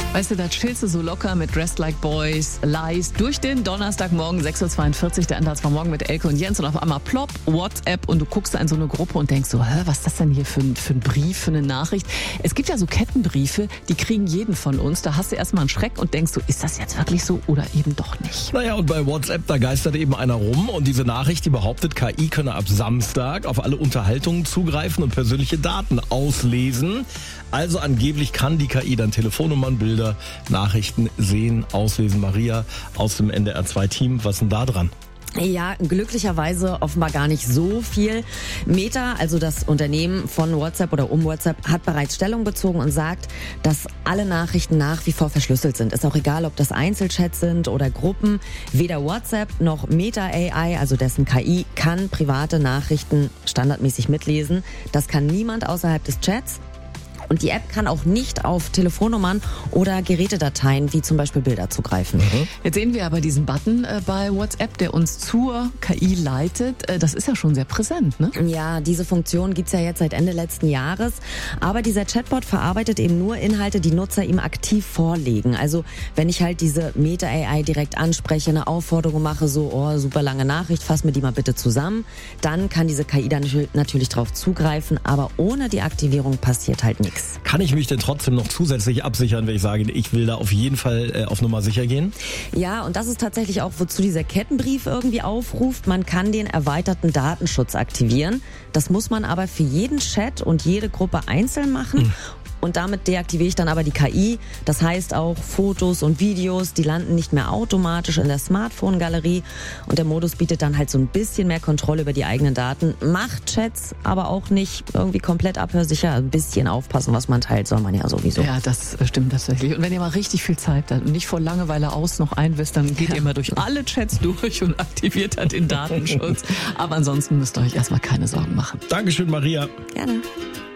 Weißt du, da chillst du so locker mit Dressed Like Boys, Lies durch den Donnerstagmorgen, 6.42 Uhr, der Ansatz war morgen mit Elke und Jens und auf einmal plopp, WhatsApp und du guckst da in so eine Gruppe und denkst so, was ist das denn hier für ein Brief, für eine Nachricht? Es gibt ja so Kettenbriefe, die kriegen jeden von uns, da hast du erstmal einen Schreck und denkst so, ist das jetzt wirklich so oder eben doch nicht? Naja, und bei WhatsApp, da geistert eben einer rum und diese Nachricht, die behauptet, KI könne ab Samstag auf alle Unterhaltungen zugreifen und persönliche Daten auslesen. Also angeblich kann die KI dann Telefonnummern, Bilder, Nachrichten sehen, auslesen. Maria aus dem NDR 2 Team, was ist denn da dran? Ja, glücklicherweise offenbar gar nicht so viel. Meta, also das Unternehmen von WhatsApp oder um WhatsApp, hat bereits Stellung bezogen und sagt, dass alle Nachrichten nach wie vor verschlüsselt sind. Ist auch egal, ob das Einzelchats sind oder Gruppen. Weder WhatsApp noch Meta AI, also dessen KI, kann private Nachrichten standardmäßig mitlesen. Das kann niemand außerhalb des Chats. Und die App kann auch nicht auf Telefonnummern oder Gerätedateien wie zum Beispiel Bilder zugreifen. Jetzt sehen wir aber diesen Button bei WhatsApp, der uns zur KI leitet. Das ist ja schon sehr präsent, ne? Ja, diese Funktion gibt's ja jetzt seit Ende letzten Jahres. Aber dieser Chatbot verarbeitet eben nur Inhalte, die Nutzer ihm aktiv vorlegen. Also wenn ich halt diese Meta-AI direkt anspreche, eine Aufforderung mache, so, super lange Nachricht, fass mir die mal bitte zusammen, dann kann diese KI dann natürlich drauf zugreifen. Aber ohne die Aktivierung passiert halt nichts. Kann ich mich denn trotzdem noch zusätzlich absichern, wenn ich sage, ich will da auf jeden Fall auf Nummer sicher gehen? Ja, und das ist tatsächlich auch, wozu dieser Kettenbrief irgendwie aufruft. Man kann den erweiterten Datenschutz aktivieren. Das muss man aber für jeden Chat und jede Gruppe einzeln machen. Und damit deaktiviere ich dann aber die KI. Das heißt auch Fotos und Videos, die landen nicht mehr automatisch in der Smartphone-Galerie. Und der Modus bietet dann halt so ein bisschen mehr Kontrolle über die eigenen Daten. Macht Chats aber auch nicht irgendwie komplett abhörsicher. Ein bisschen aufpassen, was man teilt, soll man ja sowieso. Ja, das stimmt tatsächlich. Und wenn ihr mal richtig viel Zeit habt und nicht vor Langeweile aus noch einwisst, dann geht ihr mal durch alle Chats durch und aktiviert halt den Datenschutz. Aber ansonsten müsst ihr euch erstmal keine Sorgen machen. Dankeschön, Maria. Gerne.